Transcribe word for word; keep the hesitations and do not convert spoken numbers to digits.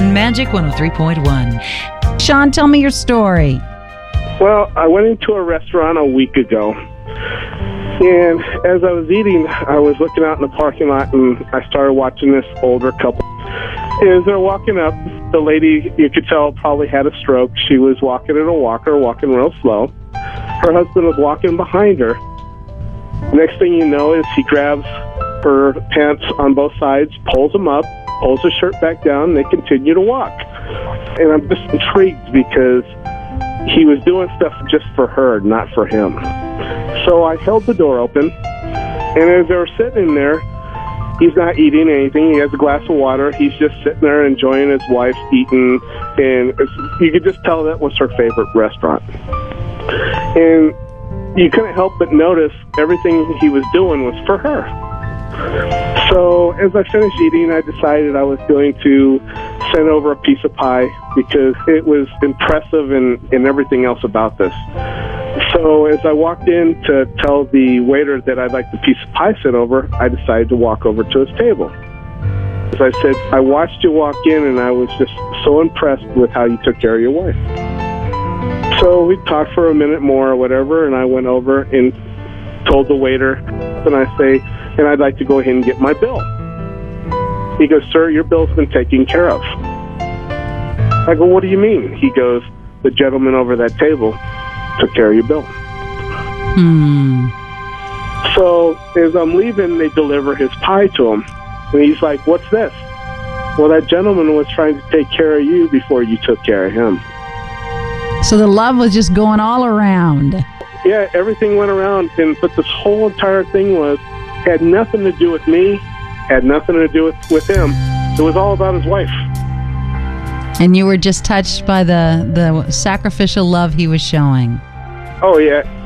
Magic one oh three point one. Sean, tell me your story. Well, I went into a restaurant a week ago, and as I was eating, I was looking out in the parking lot, and I started watching this older couple. As they're walking up, the lady, you could tell, probably had a stroke. She was walking in a walker, walking real slow. Her husband was walking behind her. Next thing you know is he grabs her pants on both sides, pulls them up, pulls her shirt back down, and they continue to walk. And I'm just intrigued because he was doing stuff just for her, not for him. So I held the door open, and as they were sitting in there, he's not eating anything. He has a glass of water. He's just sitting there enjoying his wife eating, and it's, you could just tell that was her favorite restaurant. And you couldn't help but notice everything he was doing was for her. So as I finished eating, I decided I was going to send over a piece of pie because it was impressive and, and everything else about this. So as I walked in to tell the waiter that I'd like the piece of pie sent over, I decided to walk over to his table. As I said, I watched you walk in and I was just so impressed with how you took care of your wife. So we talked for a minute more or whatever, and I went over and told the waiter, and I say, and I'd like to go ahead and get my bill. He goes, sir, your bill's been taken care of. I go, what do you mean? He goes, the gentleman over that table took care of your bill. Hmm. So as I'm leaving, they deliver his pie to him. And he's like, what's this? Well, that gentleman was trying to take care of you before you took care of him. So the love was just going all around. Yeah, everything went around. And but this whole entire thing was, had nothing to do with me, had nothing to do with, with him. It was all about his wife. And you were just touched by the, the sacrificial love he was showing. Oh, yeah.